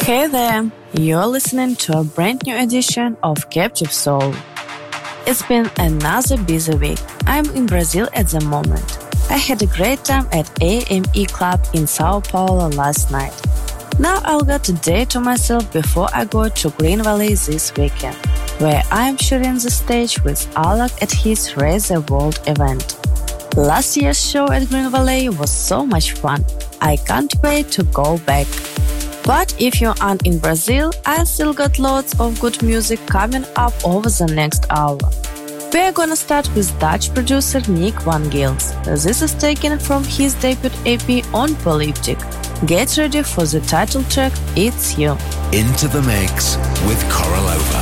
Hey there, you're listening to a brand new edition of Captive Soul. It's been another busy week. I'm in Brazil at the moment. I had a great time at AME Club in Sao Paulo last night. Now I'll got a day to myself before I go to Green Valley this weekend, where I'm sharing the stage with Alok at his Raise the World event. Last year's show at Green Valley was so much fun. I can't wait to go back. But if you aren't in Brazil, I still got lots of good music coming up over the next hour. We're gonna start with Dutch producer Nick van Gils. This is taken from his debut EP on Polyptic. Get ready for the title track, It's You. Into the mix with Korolova.